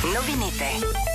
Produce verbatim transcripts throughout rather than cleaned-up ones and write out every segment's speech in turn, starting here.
Новините.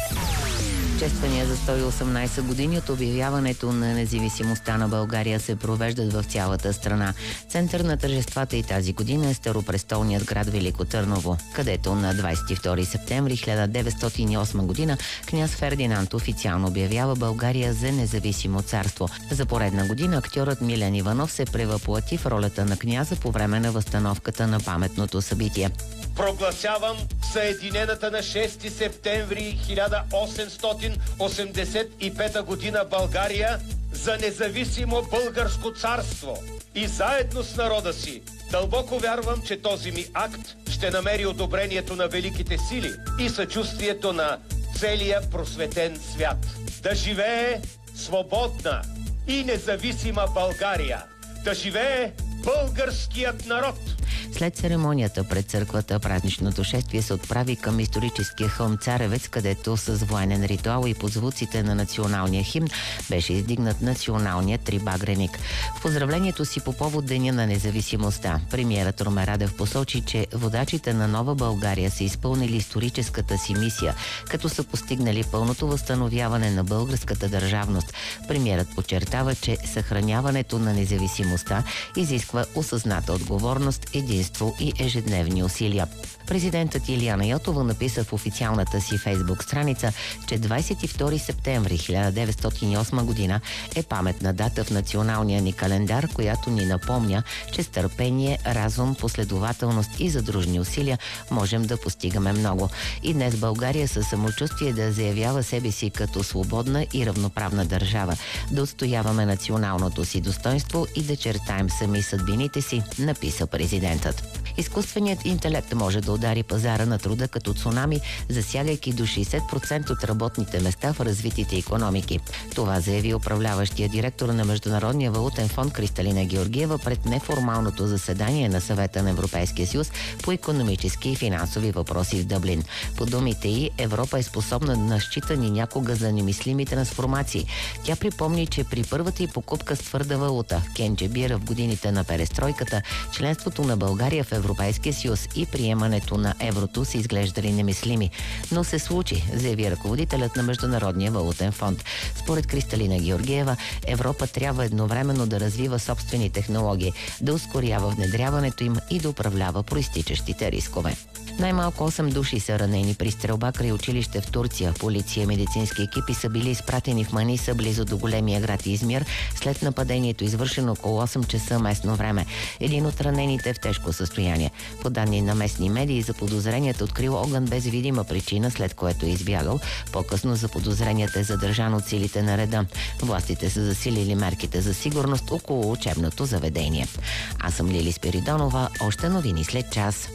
Чествания за сто и осемнайсет години от обявяването на независимостта на България се провеждат в цялата страна. Център на тържествата и тази година е старопрестолният град Велико Търново, където на двайсет и втори септември хиляда деветстотин и осма година княз Фердинанд официално обявява България за независимо царство. За поредна година актьорът Милен Иванов се превъплъти в ролята на княза по време на възстановката на паметното събитие. Прогласявам Съединената на шести септември хиляда осемстотин осемдесет и пета година България за независимо българско царство. И заедно с народа си дълбоко вярвам, че този ми акт ще намери одобрението на великите сили и съчувствието на целия просветен свят. Да живее свободна и независима България! Да живее българският народ! След церемонията пред църквата, празничното шествие се отправи към историческия хълм Царевец, където с военен ритуал и под звуците на националния химн беше издигнат националният трибагреник. В поздравлението си по повод Деня на независимостта, премиерът Румен Радев посочи, че водачите на нова България са изпълнили историческата си мисия, като са постигнали пълното възстановяване на българската държавност. Премиерът подчертава, че съхраняването на независимостта изисква осъзната отговорност, единство и ежедневни усилия. Президентът Илияна Йотова написа в официалната си фейсбук страница, че двайсет и втори септември хиляда деветстотин и осма година е паметна дата в националния ни календар, която ни напомня, че с търпение, разум, последователност и задружни усилия можем да постигаме много. И днес България със самочувствие да заявява себе си като свободна и равноправна държава, да отстояваме националното си достоинство и да чертаем сами съдбините си, написа президентът. Изкуственият интелект може да удари пазара на труда като цунами, засягайки до шейсет процента от работните места в развитите икономики. Това заяви управляващия директор на Международния валутен фонд Кристалина Георгиева пред неформалното заседание на Съвета на Европейския съюз по икономически и финансови въпроси в Дъблин. По думите й, Европа е способна на считани някога за немислими трансформации. Тя припомни, че при първата й покупка с твърда валута, кенджебира в годините на перестройката, членството на България в Европейския съюз и приемането на еврото са изглеждали немислими. Но се случи, заяви ръководителят на Международния валутен фонд. Според Кристалина Георгиева, Европа трябва едновременно да развива собствени технологии, да ускорява внедряването им и да управлява проистичащите рискове. Най-малко осем души са ранени при стрелба край училище в Турция. Полиция и медицински екипи са били изпратени в Маниса, близо до големия град Измир, след нападението, извършено около осем часа местно време. Един от ранените е в тежко състояние. По данни на местни медии, заподозреният е открил огън без видима причина, след което е избягал. По-късно заподозреният е задържан от силите на реда. Властите са засилили мерките за сигурност около учебното заведение. Аз съм Лили Спиридонова. Още новини след час.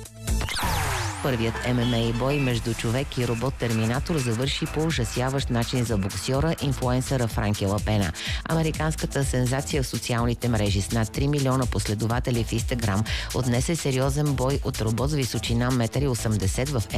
Първият Ем Ем А бой между човек и робот-терминатор завърши по ужасяващ начин за боксьора, инфлуенсъра Франки Лапена. Американската сензация в социалните мрежи с над три милиона последователи в Инстаграм отнесе сериозен бой от робот с височина едно и осемдесет метра в